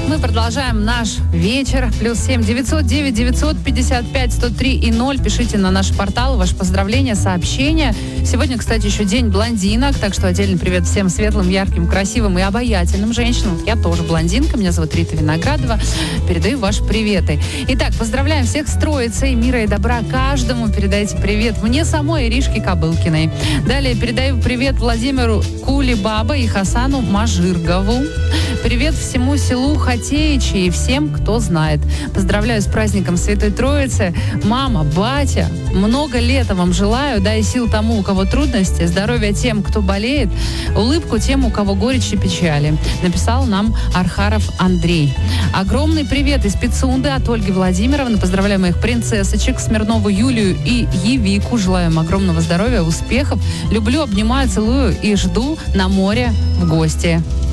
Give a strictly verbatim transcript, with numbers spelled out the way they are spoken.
Мы продолжаем наш вечер. Плюс семь девятьсот девять девятьсот пятьдесят пять сто три и ноль. Пишите на наш портал ваши поздравления, сообщения. Сегодня, кстати, еще день блондинок, так что отдельный привет всем светлым, ярким, красивым и обаятельным женщинам. Я тоже блондинка, меня зовут Рита Виноградова. Передаю ваши приветы. Итак, поздравляем всех с Троицей, мира и добра каждому. Передайте привет мне самой, Иришке Кобылкиной. Далее передаю привет Владимиру Кулибаба и Хасану Мажиргову. Привет всему селу Хатеичи и всем, кто знает. Поздравляю с праздником Святой Троицы. Мама, батя, много лета вам желаю. Дай сил тому, у кого трудности, здоровья тем, кто болеет, улыбку тем, у кого горечь и печали. Написал нам Архаров Андрей. Огромный привет из Пицунды от Ольги Владимировны. Поздравляю моих принцессочек Смирнову Юлию и Евику. Желаю им огромного здоровья, успехов. Люблю, обнимаю, целую и жду на море в гости.